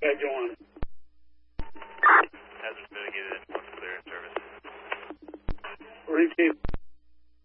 Okay, go on. Hazard's mitigated once clear in service. Marine Chief.